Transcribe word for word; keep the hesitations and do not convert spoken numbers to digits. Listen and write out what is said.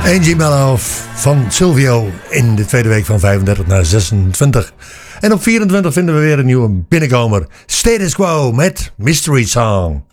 Angie Mello van Silvio in de tweede week van vijfendertig naar zesentwintig. En op vierentwintig vinden we weer een nieuwe binnenkomer. Status Quo met Mystery Song.